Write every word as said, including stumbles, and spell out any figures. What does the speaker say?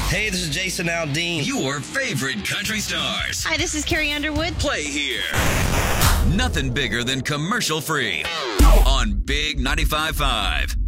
Hey, this is Jason Aldean. Your favorite country stars. Hi, this is Carrie Underwood. Play here. Nothing bigger than commercial free on Big ninety-five point five.